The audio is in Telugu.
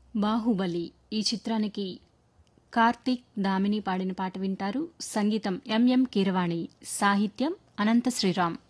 బాహుబలి ఈ చిత్రానికి కార్తీక్ దామిని పాడిన పాట వింటారు. సంగీతం ఎంఎం కీరవాణి, సాహిత్యం అనంత శ్రీరామ్.